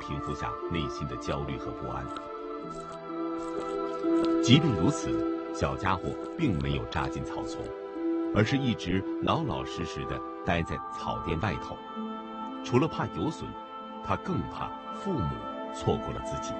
平复下内心的焦虑和不安。即便如此，小家伙并没有扎进草丛，而是一直老老实实地待在草甸外头。除了怕有损，他更怕父母错过了自己。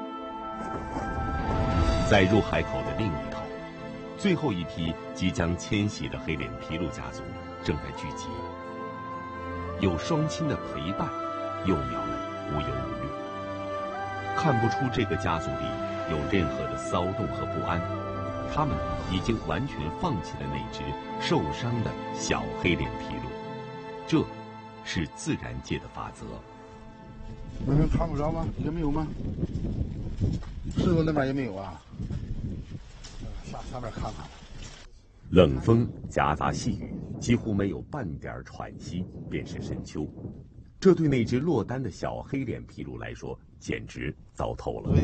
在入海口的另一头，最后一批即将迁徙的黑脸琵鹭家族正在聚集。有双亲的陪伴，幼鸟们无忧无虑，看不出这个家族里有任何的骚动和不安。他们已经完全放弃了那只受伤的小黑脸琵鹭，这是自然界的法则。 那边看不着吗？也没有吗？是不是那边也没有啊？下面看看。 冷风夹杂细雨，几乎没有半点喘息，便是深秋。这对那只落单的小黑脸琵鹭来说，简直糟透了。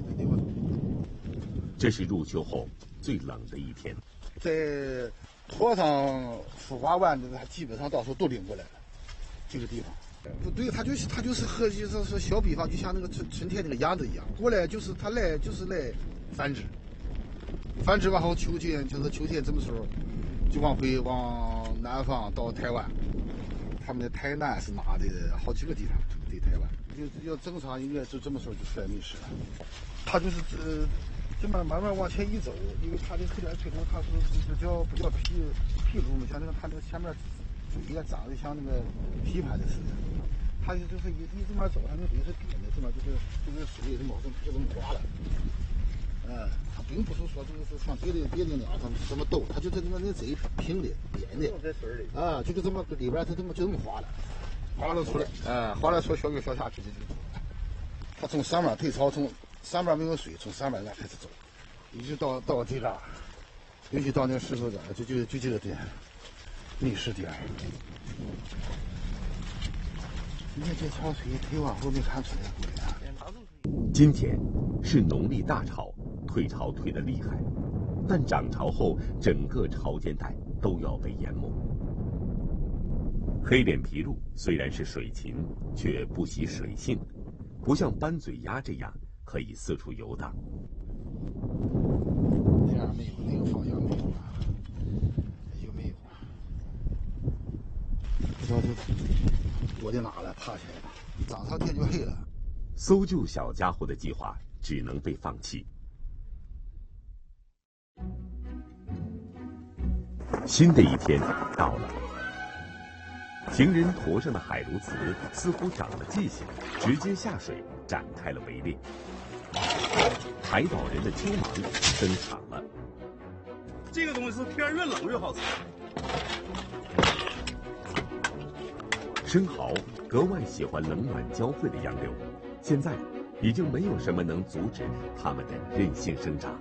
这是入秋后最冷的一天， 在坡上孵化完的，它基本上到时候都领过来了。这个地方，不对，它就是和就是说小比方，就像那个春天那个鸭子一样，过来就是它来就是来繁殖，繁殖完后秋天就是秋天这么时候，就往南方到台湾，他们的台南是拿的好几个地方对台湾，要正常应该是这么时候就出来觅食了。它就是这么慢慢往前一走，因为它的黑脸琵鹭，它是不叫琵鹭嘛，像那个它那个前面嘴也长得像那个琵琶的似的，它就是一这么走，它那嘴是扁的，这么就是这个水这么就这么滑了。它并不是说就是像别的鸟它这么逗，它就是那嘴平的扁的，在水里啊，就这么里边它就这么滑了，滑了出来，滑了出小鱼小虾皮就走了。它从上面退潮，从上面没有水，从上面开始走，一直到这嘎，尤其到那石头这儿，就这个点觅食点。你看这潮水退往后没看出来过来。 今天是农历大潮，退潮退得厉害，但涨潮后整个潮间带都要被淹没。黑脸琵鹭虽然是水禽，却不习水性，不像斑嘴鸭这样可以四处游荡。 这样没有，那个方向没有啊，有没有啊？不知道这躲在哪了，爬起来了，涨潮天就黑了。 搜救小家伙的计划只能被放弃。新的一天到了，行人驼上的海鸬鹚似乎长了记性，直接下水展开了围猎。海岛人的青芒登场了。 这个东西是天越冷越好吃。 生蚝格外喜欢冷暖交汇的洋流，现在已经没有什么能阻止它们的任性生长。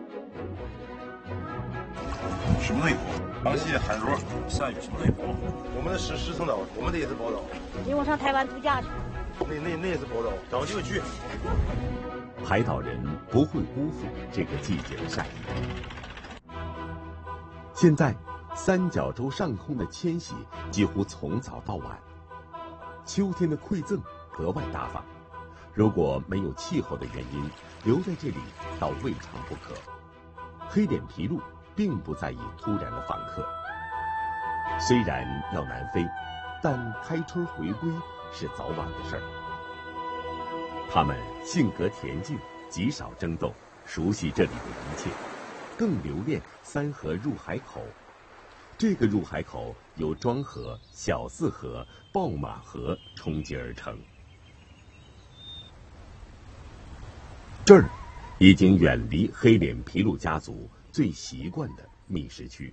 什么都有，螃蟹、海螺、鳝鱼什么都有。我们的是石城岛，我们的也是宝岛。 因为我上台湾度假去。 那也是宝岛，找个机会去。 海岛人不会辜负这个季节的善意。现在，三角洲上空的迁徙几乎从早到晚，秋天的馈赠格外大方。如果没有气候的原因，留在这里倒未尝不可。黑脸琵鹭并不在意突然的访客，虽然要南飞，但开春回归是早晚的事儿。他们性格恬静，极少争斗，熟悉这里的一切，更留恋三河入海口。这个入海口由庄河、小四河、抱马河冲接而成。这儿已经远离黑脸琵鹭家族最习惯的觅食区。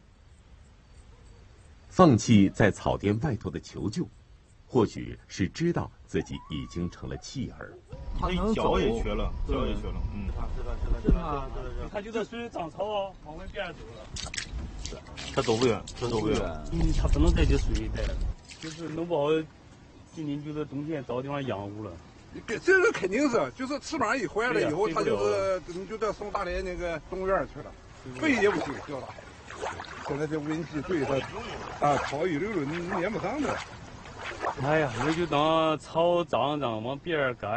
放弃在草甸外头的求救，或许是知道自己已经成了弃儿。 他脚也瘸了，脚也瘸了。 是吗？他就在水里涨潮啊，往外边走了。 他走不远， 他不能再去水里待了，就是弄不好，今年就是冬天找地方养活了。 这个肯定是，就是翅膀一坏了以后，他你就得送大连那个动物园去了，飞也不行，掉大海。现在这温气对它，草一溜溜，你撵不上的。 哎呀，那就当草长往边儿干。